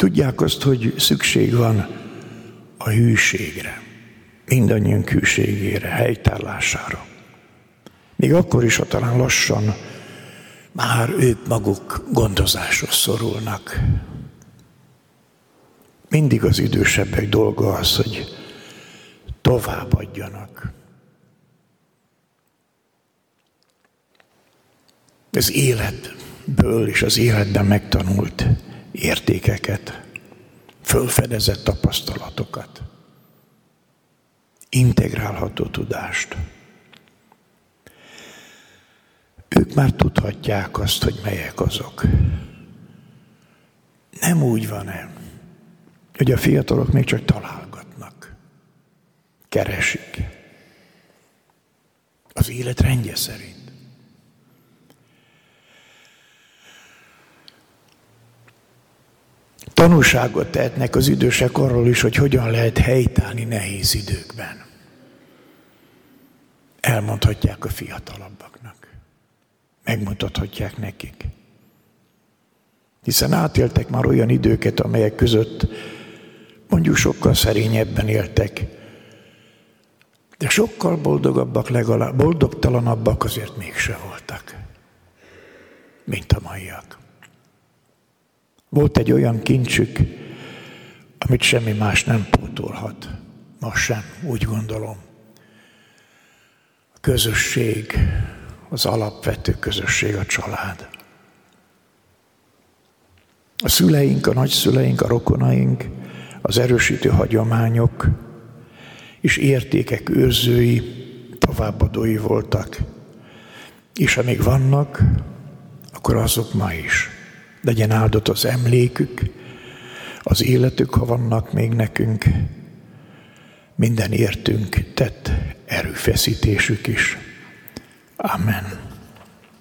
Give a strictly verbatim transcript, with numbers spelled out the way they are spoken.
Tudják azt, hogy szükség van a hűségre, mindannyiunk hűségére, helytállására. Még akkor is, ha talán lassan már ők maguk gondozáshoz szorulnak. Mindig az idősebbek dolga az, hogy továbbadjanak. Az életből és az életben megtanult értékeket, fölfedezett tapasztalatokat, integrálható tudást. Ők már tudhatják azt, hogy melyek azok. Nem úgy van-e, hogy a fiatalok még csak találgatnak, keresik az élet rendje szerint. Tanúságot tehetnek az idősek arról is, hogy hogyan lehet helytállni nehéz időkben. Elmondhatják a fiatalabbaknak. Megmutathatják nekik. Hiszen átéltek már olyan időket, amelyek között mondjuk sokkal szerényebben éltek, de sokkal boldogabbak, legalább boldogtalanabbak azért mégse voltak, mint a maiak. Volt egy olyan kincsük, amit semmi más nem pótolhat. Most sem, úgy gondolom. A közösség, az alapvető közösség, a család. A szüleink, a nagyszüleink, a rokonaink, az erősítő hagyományok és értékek őrzői, továbbadói voltak. És amíg vannak, akkor azok ma is. Legyen áldott az emlékük, az életük, ha vannak még nekünk, minden értünk tett erőfeszítésük is. Amen.